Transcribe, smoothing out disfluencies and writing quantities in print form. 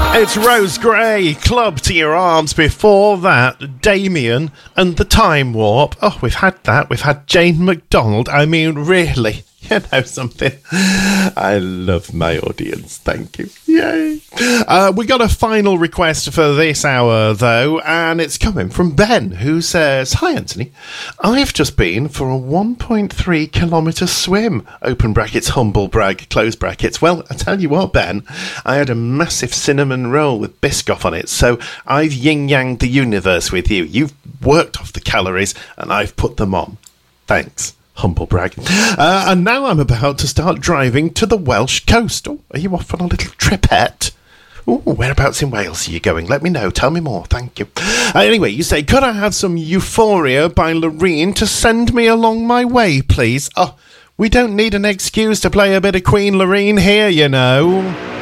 It's Rose Gray, Club to Your Arms. Before that, Damien and the Time Warp. Oh, we've had that. We've had Jane McDonald. I mean, really, you know something? I love my audience. Thank you. Yay. We got a final request for this hour, though, and it's coming from Ben, who says, "Hi, Anthony. I've just been for a 1.3 kilometre swim, open brackets, humble brag, close brackets. Well, I tell you what, Ben, I had a massive cinnamon roll with Biscoff on it, so I've yin-yanged the universe with you. You've worked off the calories, and I've put them on. Thanks." Humble brag. And now I'm about to start driving to the Welsh coast. Oh, are you off on a little tripette? Ooh, whereabouts in Wales are you going? Let me know. Tell me more. Thank you. Anyway, you say, could I have some Euphoria by Loreen to send me along my way, please? Oh, we don't need an excuse to play a bit of Queen Loreen here, you know.